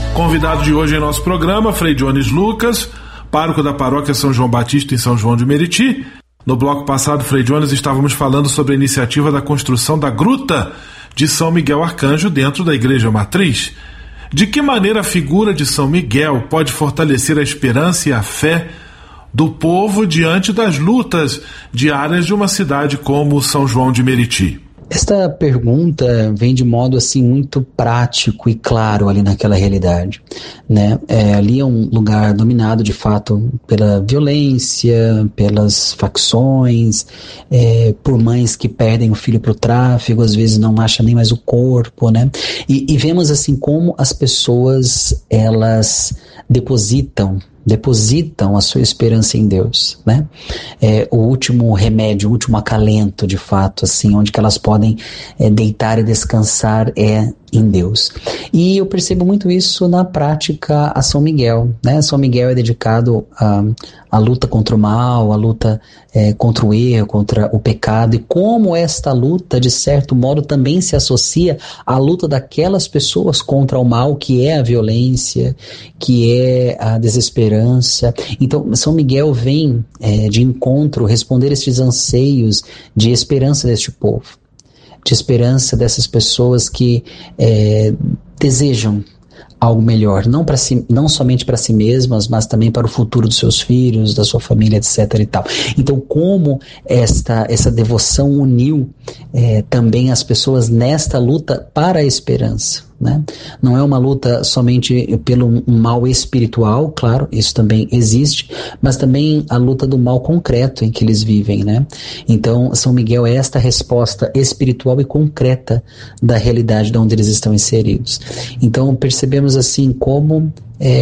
Convidado de hoje em nosso programa, Frei Jones Lucas, pároco da paróquia São João Batista em São João de Meriti. No bloco passado, Frei Jones, estávamos falando sobre a iniciativa da construção da Gruta de São Miguel Arcanjo dentro da Igreja Matriz. De que maneira a figura de São Miguel pode fortalecer a esperança e a fé do povo diante das lutas diárias de uma cidade como São João de Meriti? Esta pergunta vem de modo assim muito prático e claro ali naquela realidade, né? Ali é um lugar dominado de fato pela violência, pelas facções, por mães que perdem o filho para o tráfico, às vezes não acham nem mais o corpo, né? E vemos assim como as pessoas elas depositam a sua esperança em Deus, né? O último remédio, o último acalento, de fato, assim, onde que elas podem deitar e descansar em Deus. E eu percebo muito isso na prática a São Miguel, né? São Miguel é dedicado à luta contra o mal, à luta contra o erro, contra o pecado, e como esta luta, de certo modo, também se associa à luta daquelas pessoas contra o mal, que é a violência, que é a desesperança. Então, São Miguel vem de encontro responder estes anseios de esperança deste povo, de esperança dessas pessoas que desejam algo melhor, não somente para si mesmas, mas também para o futuro dos seus filhos, da sua família, etc. e tal. Então, como essa devoção uniu também as pessoas nesta luta para a esperança, né? Não é uma luta somente pelo mal espiritual, claro, isso também existe, mas também a luta do mal concreto em que eles vivem, né? Então, São Miguel é esta resposta espiritual e concreta da realidade de onde eles estão inseridos. Então, percebemos assim como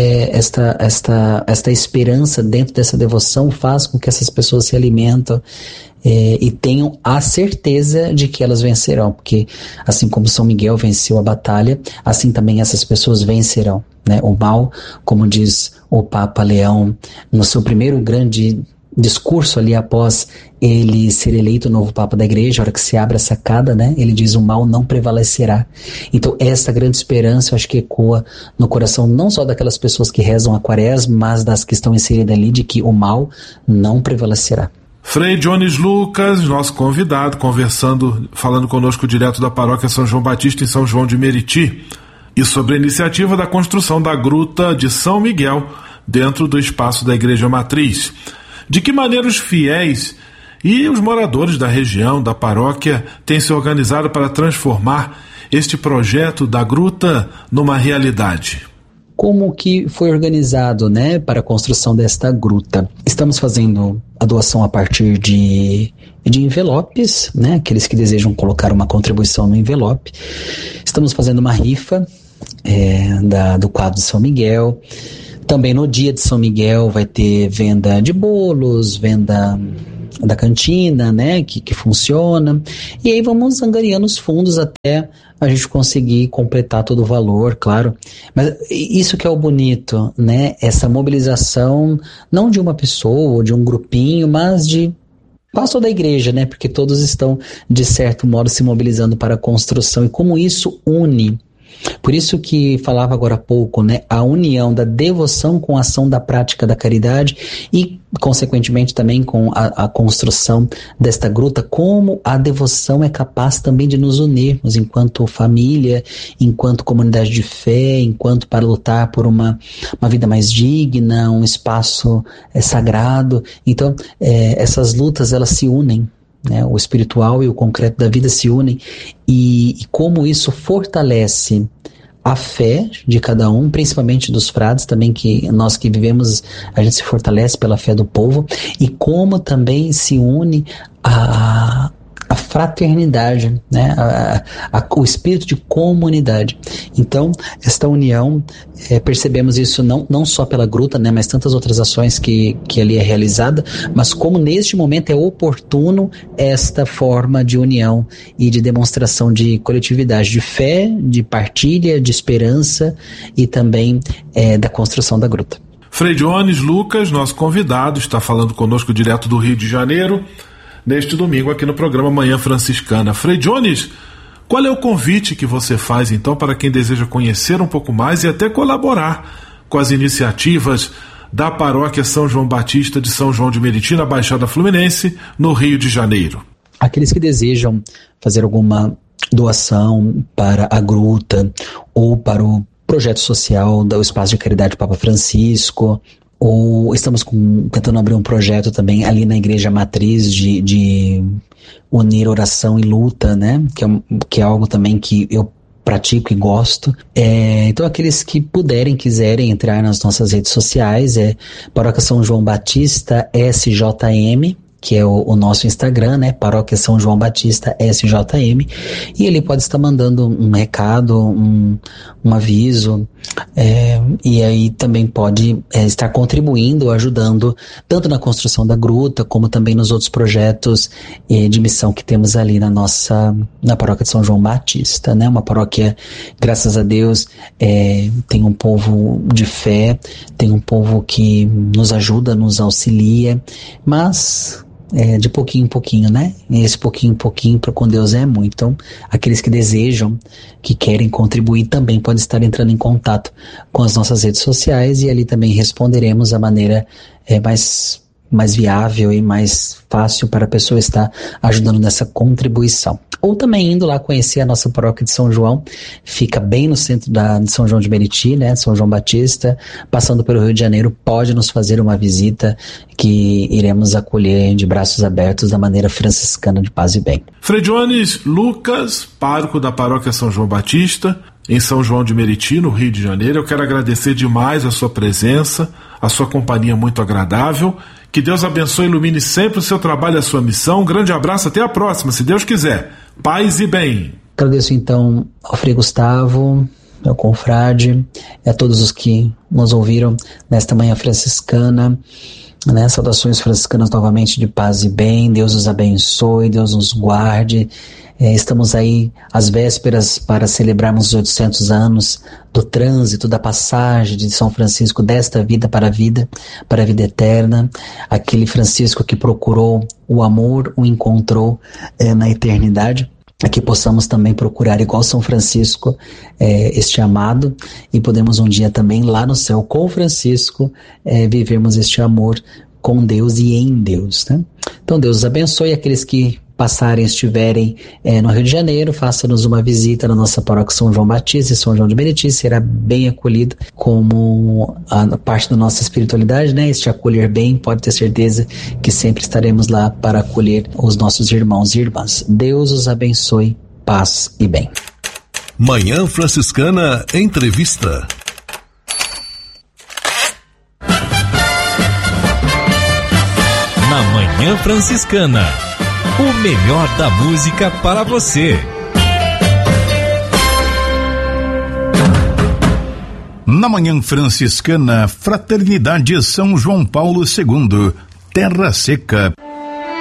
esta esperança dentro dessa devoção faz com que essas pessoas se alimentam e tenham a certeza de que elas vencerão, porque assim como São Miguel venceu a batalha, assim também essas pessoas vencerão, né? O mal, como diz o Papa Leão no seu primeiro grande discurso ali após ele ser eleito o novo Papa da Igreja, a hora que se abre a sacada, né? Ele diz: o mal não prevalecerá. Então essa grande esperança eu acho que ecoa no coração não só daquelas pessoas que rezam a Quaresma, mas das que estão inseridas ali, de que o mal não prevalecerá. Frei Jones Lucas, nosso convidado, falando conosco direto da paróquia São João Batista em São João de Meriti, e sobre a iniciativa da construção da Gruta de São Miguel dentro do espaço da Igreja Matriz. De que maneira os fiéis e os moradores da região, da paróquia, têm se organizado para transformar este projeto da Gruta numa realidade? Como que foi organizado, né, para a construção desta gruta? Estamos fazendo a doação a partir de envelopes, né, aqueles que desejam colocar uma contribuição no envelope. Estamos fazendo uma rifa do quadro de São Miguel. Também no dia de São Miguel vai ter venda de bolos, venda da cantina, né, que funciona, e aí vamos angariando os fundos até a gente conseguir completar todo o valor, claro. Mas isso que é o bonito, né, essa mobilização não de uma pessoa ou de um grupinho, mas de quase da igreja, né, porque todos estão de certo modo se mobilizando para a construção, e como isso une. Por isso que falava agora há pouco, né, a união da devoção com a ação da prática da caridade e, consequentemente, também com a construção desta gruta, como a devoção é capaz também de nos unirmos enquanto família, enquanto comunidade de fé, enquanto para lutar por uma vida mais digna, um espaço sagrado. Então, essas lutas, elas se unem. Né, o espiritual e o concreto da vida se unem, e como isso fortalece a fé de cada um, principalmente dos frades, também que nós que vivemos, a gente se fortalece pela fé do povo, e como também se une a fraternidade, né? O espírito de comunidade. Então, esta união, percebemos isso não só pela gruta, né, mas tantas outras ações que ali é realizada, mas como neste momento é oportuno esta forma de união e de demonstração de coletividade, de fé, de partilha, de esperança e também da construção da gruta. Frei Jones Lucas, nosso convidado, está falando conosco direto do Rio de Janeiro, neste domingo aqui no programa Manhã Franciscana. Frei Jones, Qual é o convite que você faz, então, para quem deseja conhecer um pouco mais e até colaborar com as iniciativas da Paróquia São João Batista de São João de Meriti, na Baixada Fluminense, no Rio de Janeiro? Aqueles que desejam fazer alguma doação para a gruta ou para o projeto social do Espaço de Caridade Papa Francisco, ou estamos tentando abrir um projeto também ali na Igreja Matriz de unir oração e luta, né? Que é algo também que eu pratico e gosto. Então aqueles que puderem, quiserem entrar nas nossas redes sociais, Paróquia São João Batista SJM, que é o nosso Instagram, né? Paróquia São João Batista SJM, e ele pode estar mandando um recado, um aviso, e aí também pode estar contribuindo, ajudando, tanto na construção da gruta, como também nos outros projetos de missão que temos ali na Paróquia de São João Batista, né? Uma paróquia, graças a Deus, tem um povo de fé, tem um povo que nos ajuda, nos auxilia, mas de pouquinho em pouquinho, né? E esse pouquinho em pouquinho para com Deus é muito. Então, aqueles que desejam, que querem contribuir, também podem estar entrando em contato com as nossas redes sociais, e ali também responderemos da maneira mais viável e mais fácil para a pessoa estar ajudando nessa contribuição. Ou também indo lá conhecer a nossa paróquia de São João, fica bem no centro de São João de Meriti, né, São João Batista, passando pelo Rio de Janeiro, pode nos fazer uma visita que iremos acolher de braços abertos da maneira franciscana de paz e bem. Frei Jones Lucas, pároco da paróquia São João Batista, em São João de Meriti, no Rio de Janeiro, eu quero agradecer demais a sua presença, a sua companhia muito agradável. Que Deus abençoe e ilumine sempre o seu trabalho e a sua missão. Um grande abraço, até a próxima, se Deus quiser. Paz e bem. Agradeço então ao Frei Gustavo, meu confrade, e a todos os que nos ouviram nesta manhã franciscana, né? Saudações franciscanas novamente de paz e bem. Deus os abençoe, Deus nos guarde. Estamos aí às vésperas para celebrarmos os 800 anos do trânsito, da passagem de São Francisco desta vida para a vida eterna. Aquele Francisco que procurou o amor, o encontrou na eternidade. Que possamos também procurar, igual São Francisco, este amado, e podemos um dia também lá no céu com Francisco vivermos este amor com Deus e em Deus, né? Então Deus os abençoe. Aqueles que passarem, estiverem no Rio de Janeiro, faça-nos uma visita na nossa paróquia São João Batista e São João de Meriti, será bem acolhido como a parte da nossa espiritualidade, né? Este acolher bem, pode ter certeza que sempre estaremos lá para acolher os nossos irmãos e irmãs. Deus os abençoe, paz e bem. Manhã Franciscana Entrevista. Na Manhã Franciscana, o melhor da música para você. Na Manhã Franciscana, Fraternidade São João Paulo II, Terra Seca.